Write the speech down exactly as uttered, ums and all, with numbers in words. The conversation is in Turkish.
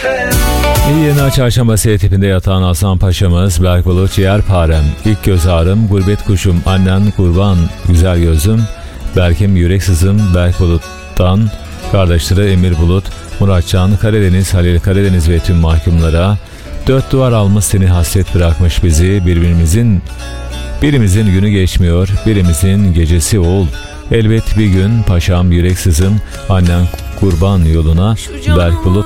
İyi yeni çarşamba S tipinde yatan Aslan Paşa'mız, Berk Bulut, ciğerparem, ilk göz ağrım, gurbet kuşum, annen kurban, güzel gözüm, Berkim yüreksizim, Berk Bulut'tan kardeşleri Emir Bulut, Muratcan, Karadeniz, Halil Karadeniz ve tüm mahkumlara, dört duvar almış seni hasret bırakmış bizi, birbirimizin birimizin günü geçmiyor, birimizin gecesi ol. Elbet bir gün paşam yüreksizim, annen kurban yoluna, Berk Bulut.